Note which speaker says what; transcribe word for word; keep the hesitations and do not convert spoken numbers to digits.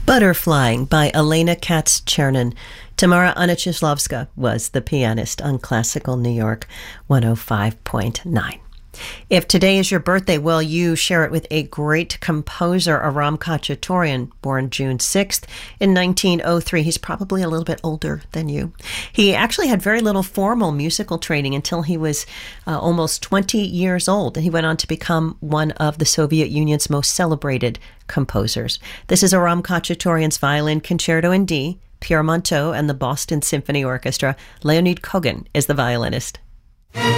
Speaker 1: Butterflying by Elena Katz-Chernin. Tamara Anicheslovska was the pianist on Classical New York one oh five point nine. If today is your birthday, well, you share it with a great composer, Aram Khachaturian, born June sixth in nineteen oh three. He's probably a little bit older than you. He actually had very little formal musical training until he was uh, almost twenty years old. And he went on to become one of the Soviet Union's most celebrated composers. This is Aram Khachaturian's Violin Concerto in D, Pierre Monteux and the Boston Symphony Orchestra. Leonid Kogan is the violinist.